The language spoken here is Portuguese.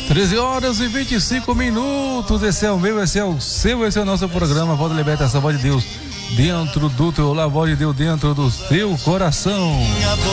13 horas e 25 minutos. Esse é o meu, esse é o seu, esse é o nosso programa Voz da Libertação, Voz de Deus dentro do teu lar, Voz de Deus dentro do teu coração.